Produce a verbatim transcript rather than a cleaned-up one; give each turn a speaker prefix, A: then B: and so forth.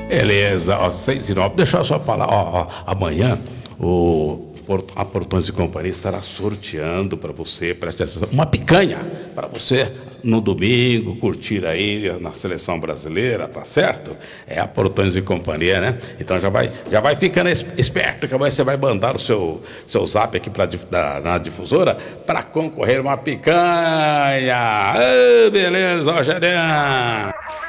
A: Beleza, ó, seis e nove. Deixa eu só falar, ó, ó, amanhã o a Portões e Companhia estará sorteando para você, preste atenção, uma picanha para você no domingo curtir aí na seleção brasileira, tá certo? É a Portões e Companhia, né? Então já vai, já vai ficando esperto que você vai mandar o seu, seu zap aqui pra, da, na difusora para concorrer uma picanha. Oh, beleza, Rogério.